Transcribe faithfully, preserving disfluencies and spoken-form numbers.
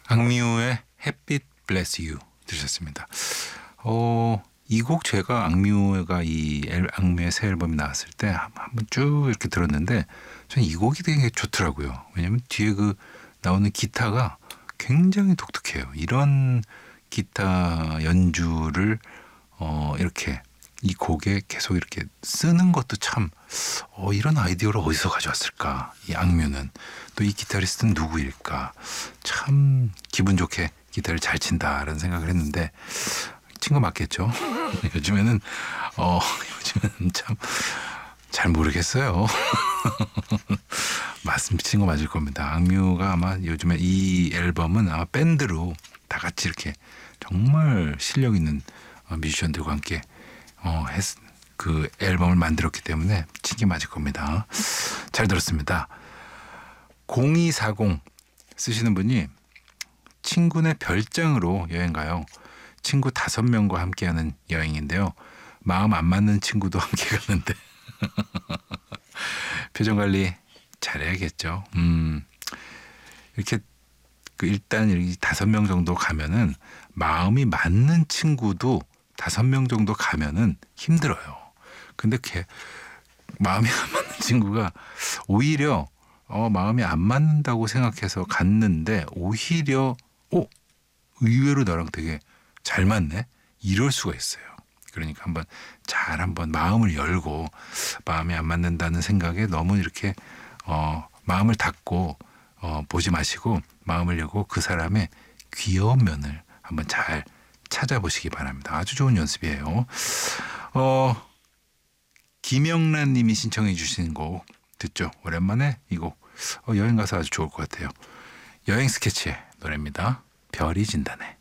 악뮤의 햇빛 Bless You 들으셨습니다. 어, 이 곡 제가 악뮤가 이 앨, 악뮤의 새 앨범이 나왔을 때 한번 쭉 이렇게 들었는데 저는 이 곡이 되게 좋더라고요. 왜냐면 뒤에 그 나오는 기타가 굉장히 독특해요. 이런 기타 연주를 어, 이렇게 이 곡에 계속 이렇게 쓰는 것도 참 어, 이런 아이디어를 어디서 가져왔을까? 이 악뮤는 또 이 기타리스트는 누구일까? 참 기분 좋게 기타를 잘 친다라는 생각을 했는데 친 거 맞겠죠? 요즘에는 어, 요즘에는 참 잘 모르겠어요. 맞으면 친 거 맞을 겁니다. 악뮤가 아마 요즘에 이 앨범은 아마 밴드로 다 같이 이렇게 정말 실력 있는 뮤지션들과 함께 어, 했, 그 앨범을 만들었기 때문에 친 게 맞을 겁니다. 잘 들었습니다. 공이사공 쓰시는 분이 친구네 별장으로 여행 가요. 친구 다섯 명과 함께하는 여행인데요. 마음 안 맞는 친구도 함께 가는데 표정 관리 잘해야겠죠. 음, 이렇게 그 일단 이렇게 다섯 명 정도 가면은 마음이 맞는 친구도 다섯 명 정도 가면은 힘들어요. 근데 걔 마음이 안 맞는 친구가 오히려 어, 마음이 안 맞는다고 생각해서 갔는데 오히려 어, 의외로 나랑 되게 잘 맞네? 이럴 수가 있어요. 그러니까 한번 잘 한번 마음을 열고 마음이 안 맞는다는 생각에 너무 이렇게 어, 마음을 닫고 어, 보지 마시고 마음을 열고 그 사람의 귀여운 면을 한번 잘 찾아보시기 바랍니다. 아주 좋은 연습이에요. 어, 김영란 님이 신청해 주신 곡 듣죠. 오랜만에 이 곡 어, 여행 가서 아주 좋을 것 같아요. 여행 스케치의 노래입니다. 별이 진다네.